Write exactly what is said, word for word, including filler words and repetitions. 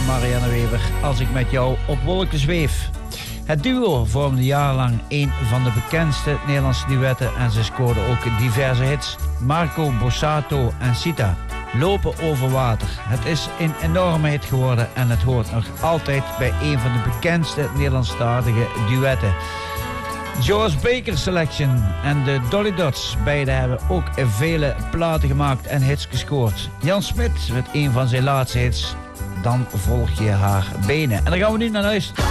Marianne Weber, Als ik met jou op wolken zweef. Het duo vormde jarenlang een van de bekendste Nederlandse duetten en ze scoorden ook diverse hits. Marco Borsato en Sita, Lopen over water. Het is een enorme hit geworden en het hoort nog altijd bij een van de bekendste Nederlandstalige duetten. George Baker Selection en de Dolly Dots, beide hebben ook vele platen gemaakt en hits gescoord. Jan Smit met een van zijn laatste hits, Dan volg je haar benen. En dan gaan we nu naar huis.